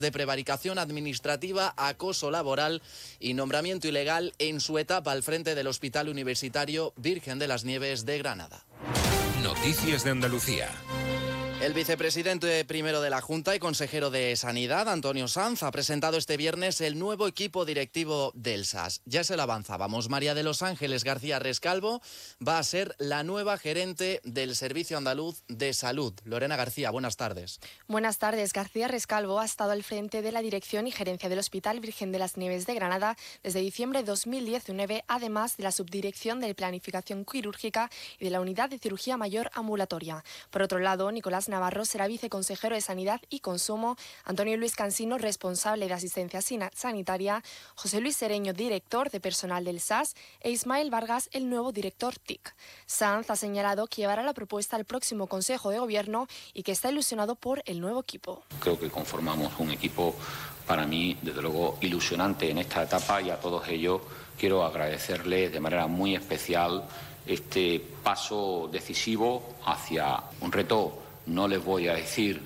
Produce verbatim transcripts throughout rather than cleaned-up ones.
de prevaricación administrativa, acoso laboral y nombramiento ilegal en su etapa al frente del Hospital Universitario Virgen de las Nieves de Granada. Noticias de Andalucía. El vicepresidente primero de la Junta y consejero de Sanidad, Antonio Sanz, ha presentado este viernes el nuevo equipo directivo del S A S. Ya se lo avanzábamos. María de los Ángeles García Rescalvo va a ser la nueva gerente del Servicio Andaluz de Salud. Lorena García, buenas tardes. Buenas tardes. García Rescalvo ha estado al frente de la dirección y gerencia del Hospital Virgen de las Nieves de Granada desde diciembre de dos mil diecinueve, además de la subdirección de planificación quirúrgica y de la unidad de cirugía mayor ambulatoria. Por otro lado, Nicolás Navarro será viceconsejero de Sanidad y Consumo, Antonio Luis Cansino, responsable de Asistencia Sanitaria, José Luis Sereño, director de personal del S A S, e Ismael Vargas, el nuevo director T I C. Sanz ha señalado que llevará la propuesta al próximo Consejo de Gobierno y que está ilusionado por el nuevo equipo. Creo que conformamos un equipo, para mí, desde luego, ilusionante en esta etapa, y a todos ellos quiero agradecerles de manera muy especial este paso decisivo hacia un reto. No les voy a decir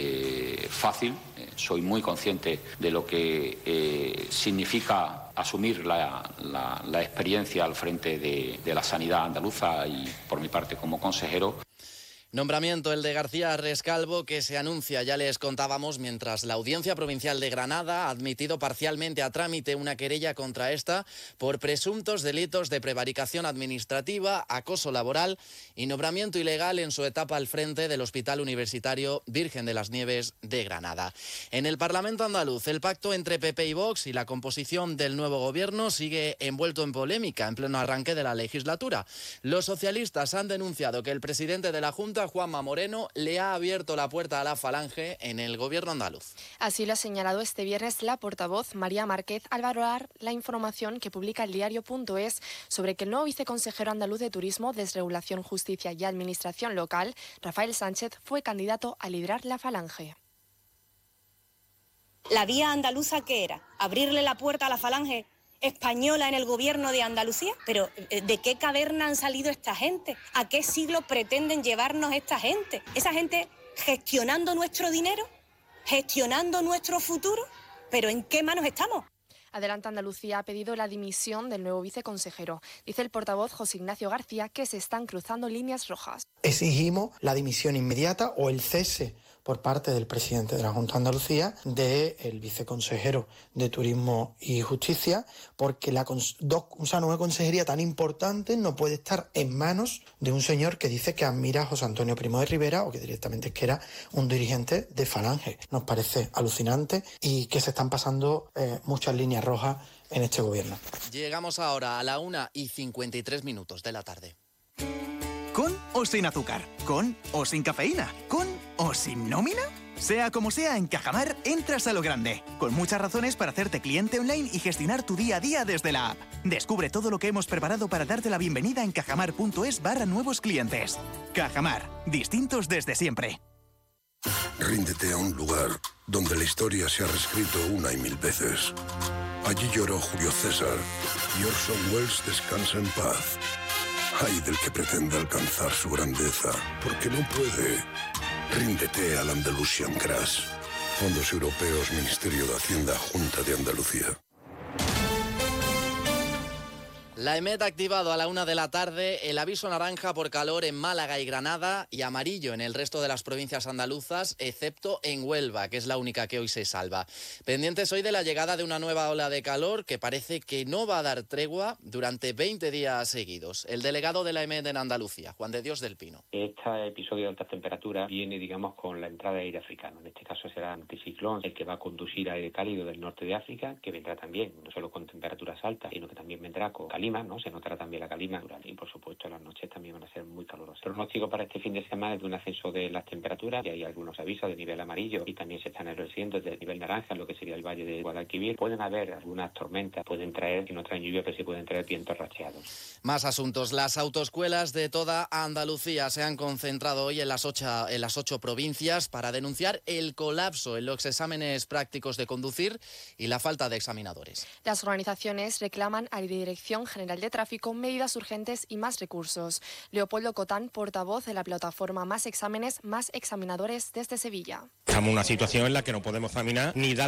eh, fácil, eh, soy muy consciente de lo que eh, significa asumir la, la, la experiencia al frente de, de la sanidad andaluza y por mi parte como consejero. Nombramiento el de García Rescalvo que se anuncia, ya les contábamos, mientras la Audiencia Provincial de Granada ha admitido parcialmente a trámite una querella contra esta por presuntos delitos de prevaricación administrativa, acoso laboral y nombramiento ilegal en su etapa al frente del Hospital Universitario Virgen de las Nieves de Granada. En el Parlamento andaluz, el pacto entre P P y Vox y la composición del nuevo gobierno sigue envuelto en polémica en pleno arranque de la legislatura. Los socialistas han denunciado que el presidente de la Junta, Juanma Moreno, le ha abierto la puerta a la Falange en el gobierno andaluz. Así lo ha señalado este viernes la portavoz María Márquez al valorar la información que publica el diario punto es sobre que el nuevo viceconsejero andaluz de Turismo, Desregulación, Justicia y Administración Local, Rafael Sánchez, fue candidato a liderar la Falange. ¿La vía andaluza qué era? ¿Abrirle la puerta a la Falange española en el gobierno de Andalucía? Pero ¿de qué caverna han salido esta gente? ¿A qué siglo pretenden llevarnos esta gente? ¿Esa gente gestionando nuestro dinero? ¿Gestionando nuestro futuro? ¿Pero en qué manos estamos? Adelante Andalucía ha pedido la dimisión del nuevo viceconsejero. Dice el portavoz José Ignacio García que se están cruzando líneas rojas. Exigimos la dimisión inmediata o el cese por parte del presidente de la Junta de Andalucía del viceconsejero de Turismo y Justicia, porque la dos, o sea, una consejería tan importante no puede estar en manos de un señor que dice que admira a José Antonio Primo de Rivera o que directamente es que era un dirigente de Falange. Nos parece alucinante y que se están pasando eh, muchas líneas rojas en este gobierno. Llegamos ahora a la una y cincuenta y tres minutos de la tarde. ¿Con o sin azúcar? ¿Con o sin cafeína? ¿Con o sin nómina? Sea como sea, en Cajamar entras a lo grande, con muchas razones para hacerte cliente online y gestionar tu día a día desde la app. Descubre todo lo que hemos preparado para darte la bienvenida en cajamar.es barra nuevos clientes. Cajamar, distintos desde siempre. Ríndete a un lugar donde la historia se ha reescrito una y mil veces. Allí lloró Julio César y Orson Welles descansa en paz. Ay del que pretenda alcanzar su grandeza, porque no puede. Ríndete al Andalusian Crash. Fondos Europeos, Ministerio de Hacienda, Junta de Andalucía. La EMET ha activado a la una de la tarde el aviso naranja por calor en Málaga y Granada y amarillo en el resto de las provincias andaluzas, excepto en Huelva, que es la única que hoy se salva. Pendientes hoy de la llegada de una nueva ola de calor que parece que no va a dar tregua durante veinte días seguidos. El delegado de la EMET en Andalucía, Juan de Dios del Pino. Este episodio de altas temperaturas viene, digamos, con la entrada de aire africano. En este caso será anticiclón el que va a conducir aire cálido del norte de África, que vendrá también, no solo con temperaturas altas, sino que también vendrá con calima. ¿no? Se notará también la calima y por supuesto las noches también van a ser muy calurosas. El pronóstico para este fin de semana es de un ascenso de las temperaturas y hay algunos avisos de nivel amarillo y también se están reduciendo de nivel naranja en lo que sería el valle de Guadalquivir. Pueden haber algunas tormentas, pueden traer, que no traen lluvia, pero sí pueden traer vientos racheados. Más asuntos. Las autoescuelas de toda Andalucía se han concentrado hoy en las ocho, en las ocho provincias para denunciar el colapso en los exámenes prácticos de conducir y la falta de examinadores. Las organizaciones reclaman a la Dirección General General de Tráfico medidas urgentes y más recursos. Leopoldo Cotán, portavoz de la plataforma Más Exámenes, Más Examinadores desde Sevilla. Estamos en una situación en la que no podemos examinar ni dar